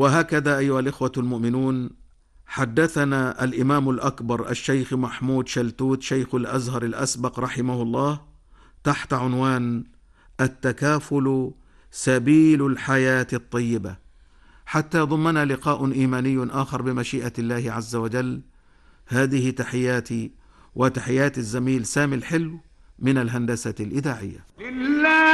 وهكذا أيها الإخوة المؤمنون، حدثنا الإمام الأكبر الشيخ محمود شلتوت شيخ الأزهر الأسبق رحمه الله تحت عنوان التكافل سبيل الحياة الطيبة، حتى يضمنا لقاء إيماني آخر بمشيئة الله عز وجل. هذه تحياتي وتحيات الزميل سامي الحلو من الهندسة الإذاعية.